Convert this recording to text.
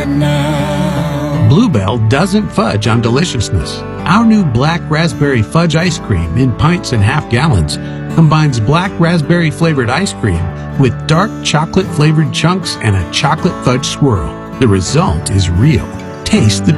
now. Bluebell doesn't fudge on deliciousness. Our new black raspberry fudge ice cream in pints and half gallons combines black raspberry flavored ice cream with dark chocolate flavored chunks and a chocolate fudge swirl. The result is real. Taste the